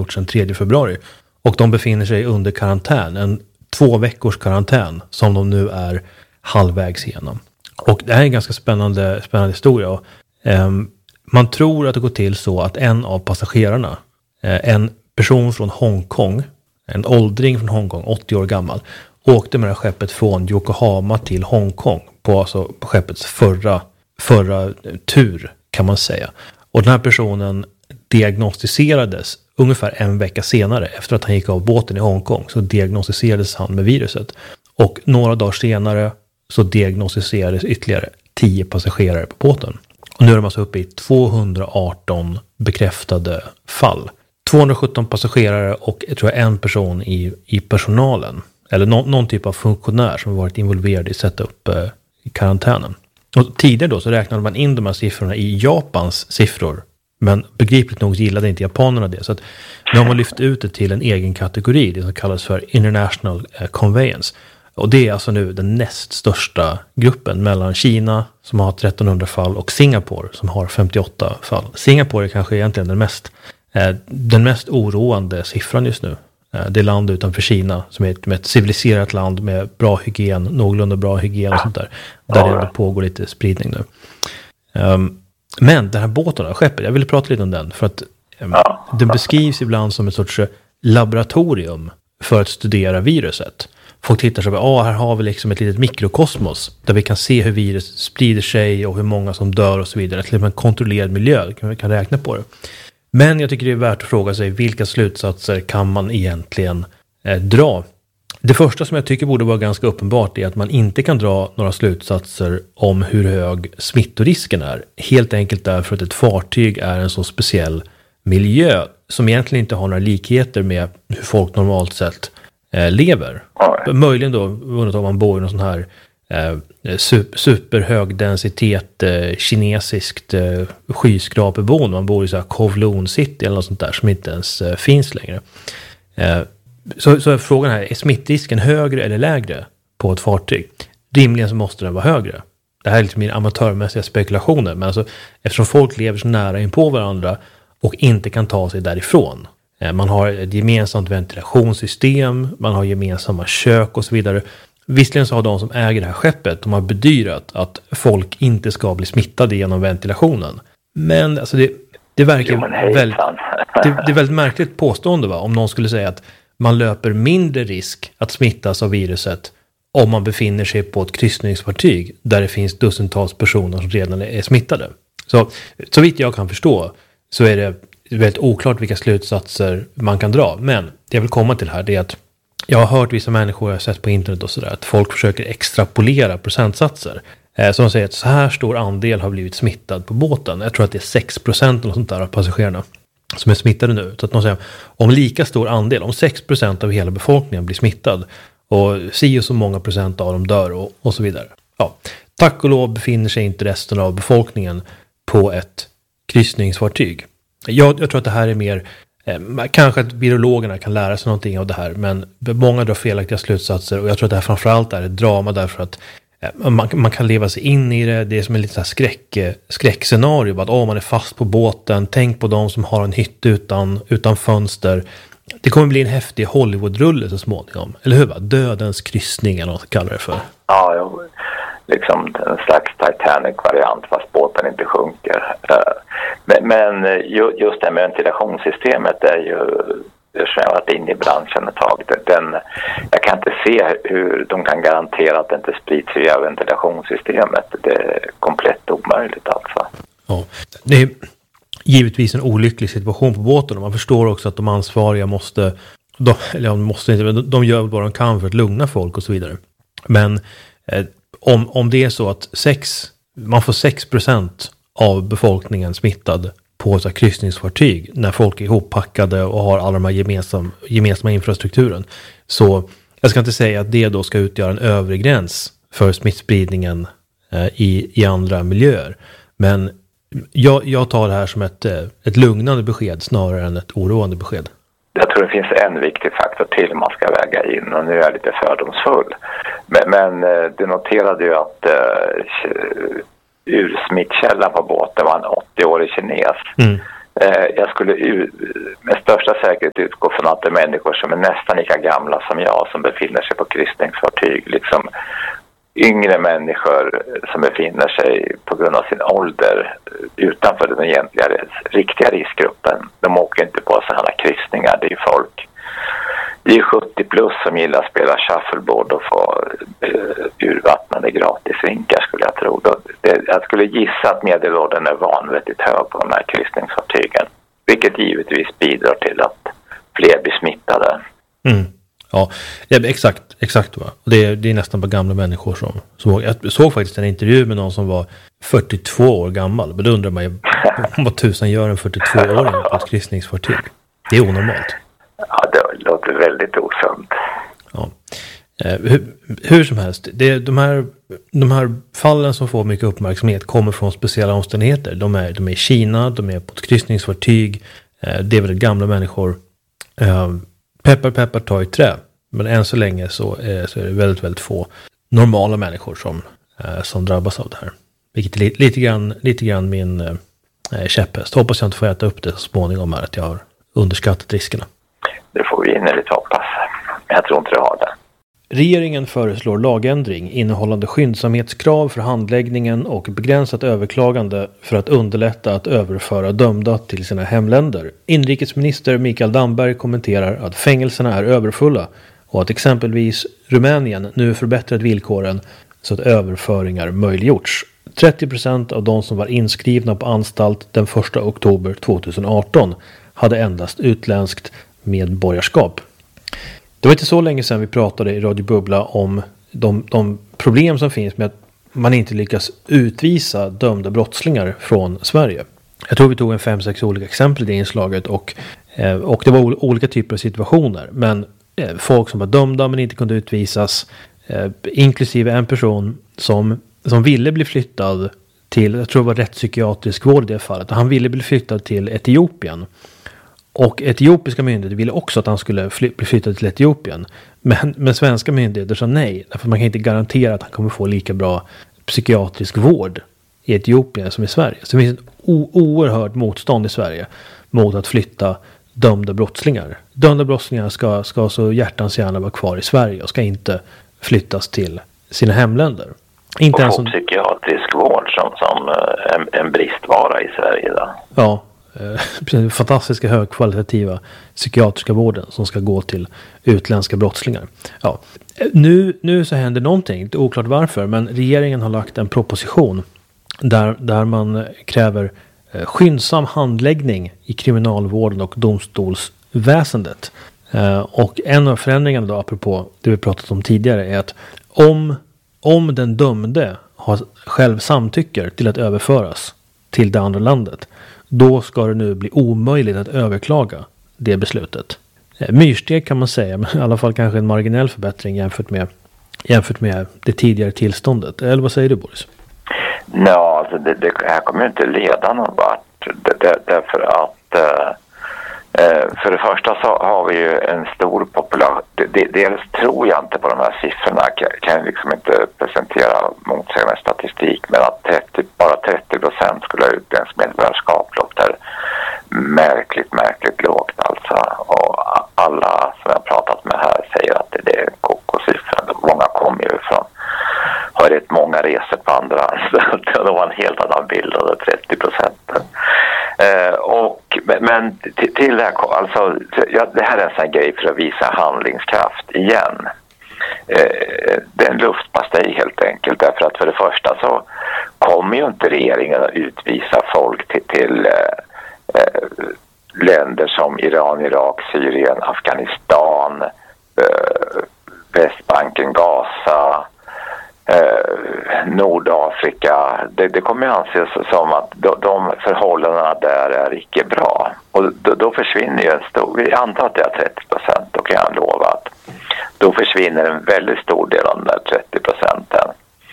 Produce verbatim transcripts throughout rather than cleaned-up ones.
gjort sedan tredje februari. Och de befinner sig under karantän, en två veckors karantän som de nu är halvvägs igenom. Och det här är en ganska spännande, spännande historia. Och, eh, man tror att det går till så att en av passagerarna, eh, en person från Hongkong, en åldring från Hongkong, åttio år gammal, åkte med det här skeppet från Yokohama till Hongkong på, alltså, på skeppets förra, förra tur kan man säga. Och den här personen diagnostiserades ungefär en vecka senare efter att han gick av båten i Hongkong, så diagnostiserades han med viruset. Och några dagar senare så diagnostiserades ytterligare tio passagerare på båten. Och nu är de alltså uppe i tvåhundraarton bekräftade fall. tvåhundrasjutton passagerare och jag tror en person i, i personalen. Eller no, någon typ av funktionär som har varit involverad i att sätta upp eh, i karantänen. Och tidigare då så räknade man in de här siffrorna i Japans siffror. Men begripligt nog gillade inte japanerna det. Så att nu har man lyft ut det till en egen kategori. Det som kallas för International eh, Conveyance. Och det är alltså nu den näst största gruppen mellan Kina som har trettonhundra fall och Singapore som har femtioåtta fall. Singapore är kanske egentligen den mest, eh, den mest oroande siffran just nu. Eh, det är land utanför Kina som är ett, med ett civiliserat land med bra hygien, någorlunda bra hygien och sånt där. Där det pågår lite spridning nu. Um, men den här båten, skeppet, jag ville prata lite om den för att um, den beskrivs ibland som ett sorts laboratorium för att studera viruset. Folk tittar så att ah, här har vi liksom ett litet mikrokosmos där vi kan se hur virus sprider sig och hur många som dör och så vidare. Till en kontrollerad miljö, vi kan räkna på det. Men jag tycker det är värt att fråga sig vilka slutsatser kan man egentligen eh, dra. Det första som jag tycker borde vara ganska uppenbart är att man inte kan dra några slutsatser om hur hög smittorisken är. Helt enkelt därför att ett fartyg är en så speciell miljö som egentligen inte har några likheter med hur folk normalt sett eh, lever. Ja. Möjligen då, undrat om man bor i någon sån här eh, superhög densitet eh, kinesiskt eh, skyskraperboende. Man bor i så här Kowloon City eller något sånt där som inte ens eh, finns längre. Eh, Så, så är frågan här, är smittrisken högre eller lägre på ett fartyg? Rimligen så måste den vara högre. Det här är liksom min amatörmässiga spekulationer. Men alltså, eftersom folk lever så nära in på varandra och inte kan ta sig därifrån. Man har ett gemensamt ventilationssystem, man har gemensamma kök och så vidare. Visserligen så har de som äger det här skeppet, de har bedyrat att folk inte ska bli smittade genom ventilationen. Men alltså det, det verkar jo, väldigt, det, det är väldigt märkligt påstående va? Om någon skulle säga att man löper mindre risk att smittas av viruset om man befinner sig på ett kryssningsfartyg där det finns dussintals personer som redan är smittade. Så, så vitt jag kan förstå så är det väldigt oklart vilka slutsatser man kan dra. Men det jag vill komma till här det är att jag har hört vissa människor, jag har sett på internet och sådär, att folk försöker extrapolera procentsatser. Eh, som säger att så här stor andel har blivit smittad på båten. Jag tror att det är sex procent eller sånt där av passagerarna som är smittade nu. Så att man säger, om lika stor andel, om sex procent av hela befolkningen blir smittad och si och så många procent av dem dör och, och så vidare. Ja, tack och lov befinner sig inte resten av befolkningen på ett kryssningsfartyg. Jag, jag tror att det här är mer, eh, kanske att biologerna kan lära sig någonting av det här, men många drar felaktiga slutsatser och jag tror att det här framförallt är ett drama därför att Man, man kan leva sig in i det. Det är som en liten skräck, skräckscenario. Att oh, man är fast på båten. Tänk på de som har en hytt utan, utan fönster. Det kommer bli en häftig Hollywood-rulle så småningom. Eller hur? Va? Dödens kryssning eller vad man kallar det för. Ja, liksom en slags Titanic-variant fast båten inte sjunker. Men, men just det med ventilationssystemet är ju... som jag har varit inne i branschen ett tag. Den, jag kan inte se hur de kan garantera att det inte sprids via ventilationssystemet. Det är komplett omöjligt alltså. Ja, det är givetvis en olycklig situation på båten och man förstår också att de ansvariga måste, de, eller de måste inte, men de gör vad de kan för att lugna folk och så vidare. Men eh, om, om det är så att sex, man får sex procent av befolkningen smittad på så kryssningsfartyg när folk är ihoppackade och har alla de här gemensam, gemensamma infrastrukturen. Så jag ska inte säga att det då ska utgöra en övre gräns för smittspridningen eh, i, i andra miljöer. Men jag, jag tar det här som ett, ett lugnande besked snarare än ett oroande besked. Jag tror det finns en viktig faktor till man ska väga in och nu är jag lite fördomsfull. Men, men du noterade ju att uh, ur smittkällan på båten var en åttio-årig kines. Mm. Eh, jag skulle u- med största säkerhet utgå från att det är människor som är nästan lika gamla som jag som befinner sig på kryssningsfartyg. Liksom yngre människor som befinner sig på grund av sin ålder utanför den egentliga riktiga riskgruppen. De åker inte på sådana kryssningar. Det är folk, det är sjuttio plus som gillar att spela shuffleboard och få uh, urvattnade gratisvinkar, skulle jag tro. Det, jag skulle gissa att medelåldern är vanvettigt hög på de här kryssningsfartygen. Vilket givetvis bidrar till att fler blir smittade. Mm. Ja, exakt, exakt va. Det är, det är nästan bara gamla människor som, som... Jag såg faktiskt en intervju med någon som var fyrtiotvå år gammal. Men då undrar man ju vad tusan gör en fyrtiotvå-åring på ett kryssningsfartyg. Det är onormalt. Ja, det låter väldigt osunt. Ja. Eh, hur, hur som helst, det, de, här, de här fallen som får mycket uppmärksamhet kommer från speciella omständigheter. De är, de är i Kina, de är på ett kryssningsfartyg. Eh, det är väldigt gamla människor. Eh, peppar, peppar, ta i trä. Men än så länge så, eh, så är det väldigt, väldigt få normala människor som, eh, som drabbas av det här. Vilket är li, lite, grann, lite grann min eh, käpphäst. Hoppas jag inte får äta upp det så småningom här, att jag har underskattat riskerna. Det får vi innerligt hoppas. Jag tror inte det har det. Regeringen föreslår lagändring innehållande skyndsamhetskrav för handläggningen och begränsat överklagande för att underlätta att överföra dömda till sina hemländer. Inrikesminister Mikael Damberg kommenterar att fängelserna är överfulla och att exempelvis Rumänien nu förbättrat villkoren så att överföringar möjliggjorts. trettio procent av de som var inskrivna på anstalt den första oktober tjugoarton hade endast utländskt medborgarskap. Det var inte så länge sedan vi pratade i Radio Bubbla om de, de problem som finns med att man inte lyckas utvisa dömda brottslingar från Sverige. Jag tror vi tog en fem, sex olika exempel i det inslaget och, eh, och det var o- olika typer av situationer. Men eh, folk som var dömda men inte kunde utvisas, eh, inklusive en person som, som ville bli flyttad till, jag tror det var rättspsykiatrisk vård i det fallet. Han ville bli flyttad till Etiopien. Och etiopiska myndigheter ville också att han skulle fly- bli flyttad till Etiopien. Men, men svenska myndigheter sa nej. Därför man kan inte garantera att han kommer få lika bra psykiatrisk vård i Etiopien som i Sverige. Så det finns ett o- oerhört motstånd i Sverige mot att flytta dömda brottslingar. Dömda brottslingar ska, ska så hjärtans gärna vara kvar i Sverige och ska inte flyttas till sina hemländer. Inte och ens få som... psykiatrisk vård som, som en, en bristvara i Sverige då. Ja. Eh, fantastiska högkvalitativa psykiatriska vården som ska gå till utländska brottslingar. Ja. Nu, nu så händer någonting, det är oklart varför, men regeringen har lagt en proposition där, där man kräver eh, skyndsam handläggning i kriminalvården och domstolsväsendet. Eh, och en av förändringarna då, apropå det vi pratat om tidigare, är att om, om den dömde har själv samtycker till att överföras till det andra landet, då ska det nu bli omöjligt att överklaga det beslutet. Myrsteg kan man säga, men i alla fall kanske en marginell förbättring jämfört med, jämfört med det tidigare tillståndet. Eller vad säger du, Boris? Ja, alltså det, det här kommer ju inte leda någon vart. Det, det, därför att eh, för det första så har vi ju en stor population. Det, dels tror jag inte på de här siffrorna. Kan, kan jag liksom inte presentera motsägande statistik, men att trettio, bara trettio procent skulle ha utländskt medborgarskap låter märkligt, märkligt lågt alltså. Och alla som jag pratat med här säger att det är kokosiffror. Många kommer ju från, har rätt många resor på andra anstalter. Det var en helt annan bild av de trettio procenten. Eh, och, men till, till det här, alltså, ja, det här är en sån grej för att visa handlingskraft igen. Eh, det är en luftpastej helt enkelt, därför att för det första så kommer ju inte regeringen att utvisa folk till, till eh, eh, länder som Iran, Irak, Syrien, Afghanistan, eh, Västbanken, Gaza, Eh, Nordafrika. Det, det kommer att anses som att de, de förhållandena där är icke bra. Och då, då försvinner ju en stor, vi antar att det är trettio procent, då kan jag lova att då försvinner en väldigt stor del av de där trettio procenten.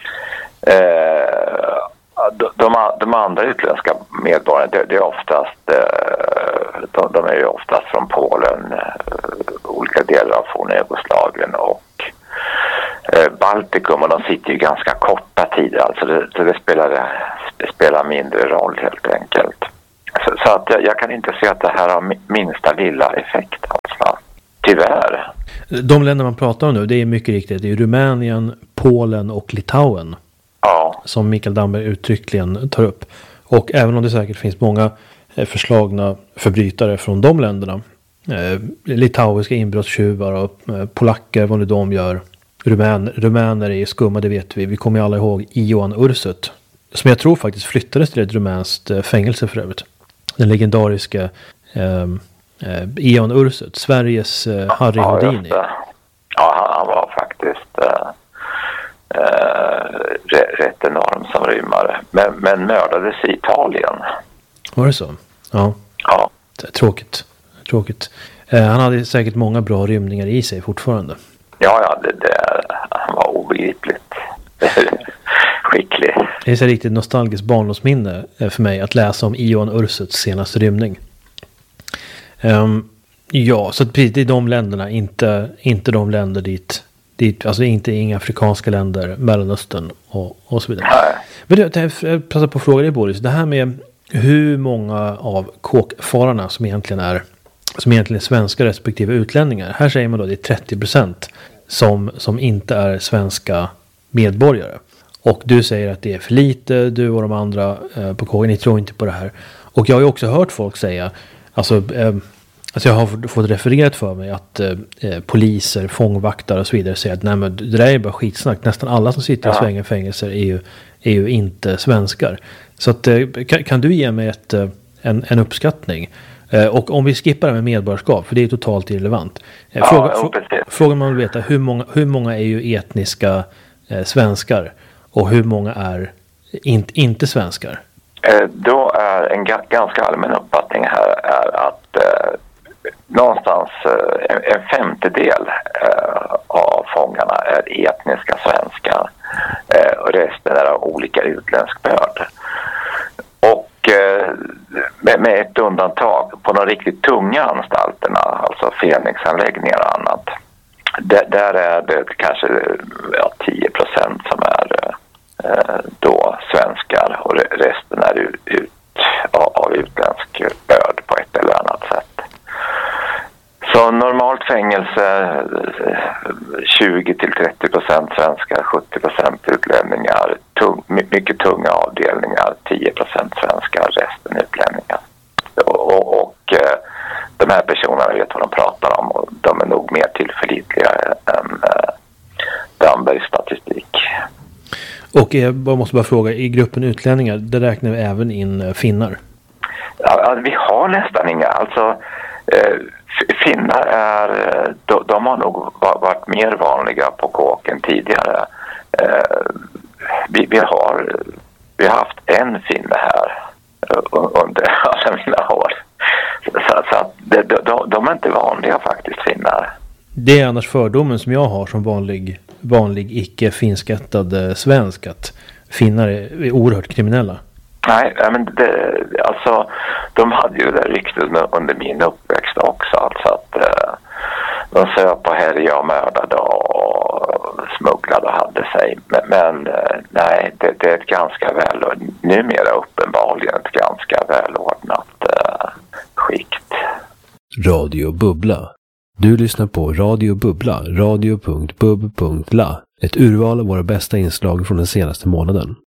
Eh, de, de, de andra utländska medborgarna, det, det är oftast eh, de, de är ju oftast från Polen, eh, olika delar av forna Jugoslavien och Baltikum, och de sitter ju ganska korta tider, alltså det, så det spelar, det spelar mindre roll helt enkelt. Så, så att jag, jag kan inte se att det här har minsta lilla effekt alltså. Tyvärr. De länder man pratar om nu, det är mycket riktigt. Det är Rumänien, Polen och Litauen. Ja. Som Mikael Damberg uttryckligen tar upp. Och även om det säkert finns många förslagna förbrytare från de länderna. Eh, litauiska inbrottstjuvar och eh, polacker, vad nu de gör. Rumän, rumäner är skumma, det vet vi. Vi kommer ju alla ihåg Ioan Ursut. Som jag tror faktiskt flyttades till ett rumänskt eh, fängelse för övrigt. Den legendariska eh, eh, Ioan Ursut. Sveriges eh, Harry ja, Houdini. Ja, han, han var faktiskt eh, eh, rätt enorm som rymmare. Men, men mördades i Italien. Var det så? Ja. Ja. Tråkigt. Tråkigt. Eh, han hade säkert många bra rymningar i sig fortfarande. Ja, ja, det, det, han var obegripligt skicklig. Det är så riktigt nostalgiskt barndomsminne för mig att läsa om Ioan Ursuts senaste rymning. Um, ja, så precis, det är de länderna, inte, inte de länder dit, dit, alltså inte inga afrikanska länder, Mellanöstern och, och så vidare. Nej. Men jag, jag passar på att fråga dig, Boris, det här med hur många av kåkfararna som egentligen är som egentligen är svenska respektive utlänningar. Här säger man då att det är trettio procent som, som inte är svenska medborgare. Och du säger att det är för lite, du och de andra eh, på kåken, ni tror inte på det här. Och jag har ju också hört folk säga, alltså, eh, alltså jag har fått refererat för mig att eh, poliser, fångvaktare och så vidare säger att nej, men det där är bara skitsnack. Nästan alla som sitter i svängen fängelser är ju, är ju inte svenskar. Så att, eh, kan, kan du ge mig ett, en, en uppskattning? Och om vi skippar det med medborgarskap, för det är totalt irrelevant. Fråga, ja, frå, frågan man vill veta, hur många, hur många är ju etniska eh, svenskar och hur många är in, inte svenskar? Eh, då är en ga- ganska allmän uppfattning här är att eh, någonstans eh, en, en femtedel eh, av fångarna är etniska svenskar eh, och resten är av olika utländsk börd. Och Med, med ett undantag på de riktigt tunga anstalterna, alltså Fenixanläggningar och annat. Där, där är det kanske ja, tio procent som är eh, då svenskar och resten är ut, ut, av, av utländsk börd på ett eller annat sätt. Så normalt fängelse tjugo till trettio procent svenskar, sjuttio procent utlänningar, tung, mycket tunga avdelningar, tio procent svenskar, resten utlänningar. Och, och, och de här personerna vet vad de pratar om och de är nog mer tillförlitliga än eh, Dambergs statistik. Och jag måste bara fråga, i gruppen utlänningar, det räknar vi även in finnar? Ja, vi har nästan inga, alltså eh, finnar är, de, de har nog varit mer vanliga på kåken tidigare. Eh, vi, vi, har, vi har haft en finne här under alla mina år. Så, så att de, de, de är inte vanliga faktiskt, finnar. Det är annars fördomen som jag har som vanlig, vanlig icke-finskattad svensk, att finnar är, är oerhört kriminella. Nej, men det, alltså de hade ju det ryktet under min uppväxt också, alltså att eh, de söp och härjade och mördade och smugglade och hade sig. Men, men nej, det, det är ett ganska väl, numera uppenbarligen ett ganska välordnat eh, skikt. Radio Bubbla. Du lyssnar på Radio Bubbla, radio punkt bub punkt la. Ett urval av våra bästa inslag från den senaste månaden.